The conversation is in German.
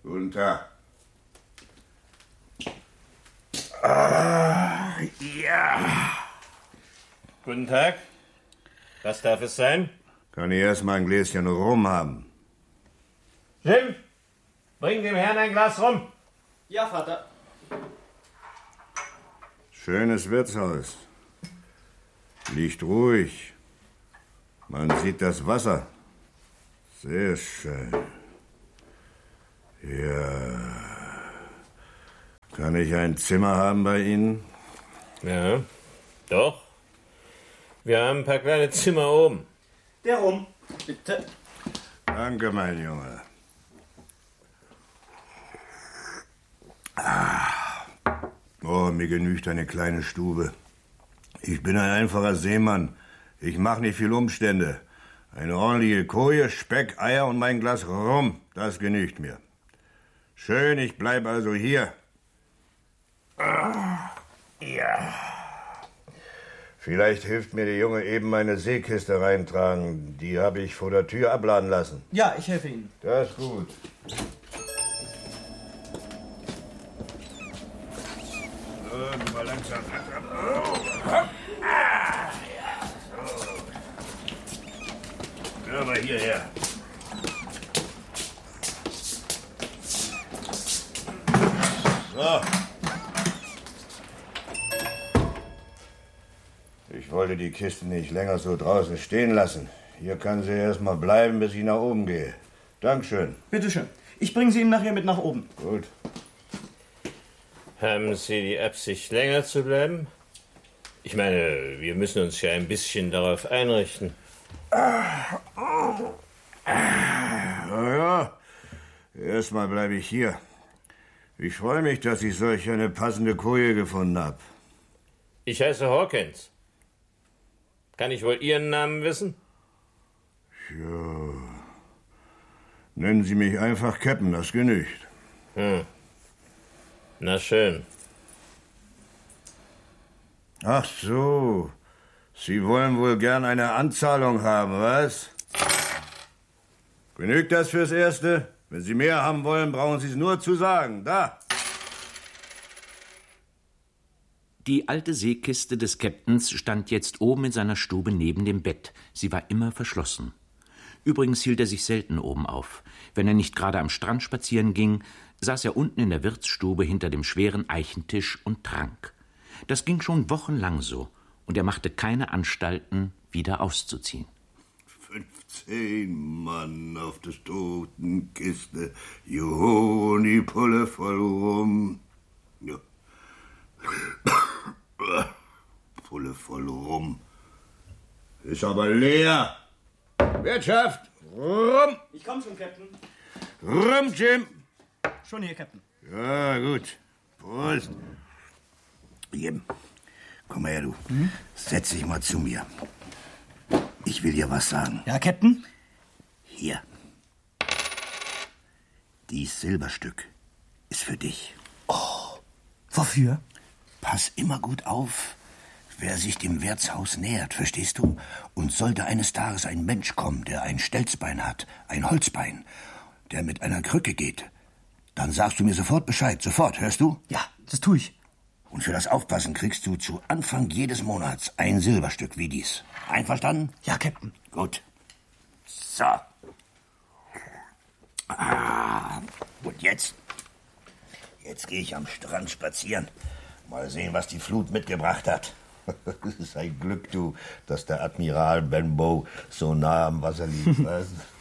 Guten Tag. Ja. Guten Tag. Was darf es sein? Kann ich erst mal ein Gläschen Rum haben? Jim, bring dem Herrn ein Glas Rum. Ja, Vater. Schönes Wirtshaus. Liegt ruhig. Man sieht das Wasser. Sehr schön. Ja. Kann ich ein Zimmer haben bei Ihnen? Ja, doch. Wir haben ein paar kleine Zimmer oben. Der Rum, bitte. Danke, mein Junge. Oh, mir genügt eine kleine Stube. Ich bin ein einfacher Seemann. Ich mache nicht viel Umstände. Eine ordentliche Koje, Speck, Eier und mein Glas Rum, das genügt mir. Schön, ich bleib also hier. Ja. Vielleicht hilft mir der Junge eben meine Seekiste reintragen. Die habe ich vor der Tür abladen lassen. Ja, ich helfe Ihnen. Das ist gut. So, mal langsam. Hör mal hierher. So. Ich wollte die Kiste nicht länger so draußen stehen lassen. Hier kann sie erst mal bleiben, bis ich nach oben gehe. Dankeschön. Bitte schön. Ich bringe Sie ihm nachher mit nach oben. Gut. Haben Sie die Absicht, länger zu bleiben? Ich meine, wir müssen uns ja ein bisschen darauf einrichten. Ja, erstmal bleibe ich hier. Ich freue mich, dass ich solch eine passende Koje gefunden habe. Ich heiße Hawkins. Kann ich wohl Ihren Namen wissen? Ja. Nennen Sie mich einfach Captain, das genügt. Na schön. Ach so. Sie wollen wohl gern eine Anzahlung haben, was? Genügt das fürs Erste? Wenn Sie mehr haben wollen, brauchen Sie es nur zu sagen. Da! Die alte Seekiste des Captains stand jetzt oben in seiner Stube neben dem Bett. Sie war immer verschlossen. Übrigens hielt er sich selten oben auf. Wenn er nicht gerade am Strand spazieren ging, saß er unten in der Wirtsstube hinter dem schweren Eichentisch und trank. Das ging schon wochenlang so, und er machte keine Anstalten, wieder auszuziehen. 15 Mann auf der Totenkiste, joho, und die Pulle voll rum. Ja. Pulle voll rum. Ist aber leer. Wirtschaft, rum. Ich komm schon, Captain. Rum, Jim. Schon hier, Captain. Ja, gut. Prost. Jim, komm mal her, du. Setz dich mal zu mir. Ich will dir was sagen. Ja, Captain? Hier. Dies Silberstück ist für dich. Oh, wofür? Pass immer gut auf, wer sich dem Wirtshaus nähert, verstehst du? Und sollte eines Tages ein Mensch kommen, der ein Stelzbein hat, ein Holzbein, der mit einer Krücke geht, dann sagst du mir sofort Bescheid. Sofort, hörst du? Ja, das tue ich. Und für das Aufpassen kriegst du zu Anfang jedes Monats ein Silberstück wie dies. Einverstanden? Ja, Captain. Gut. So. Und jetzt? Jetzt gehe ich am Strand spazieren. Mal sehen, was die Flut mitgebracht hat. Es ist ein Glück, du, dass der Admiral Benbow so nah am Wasser liegt. Weißt?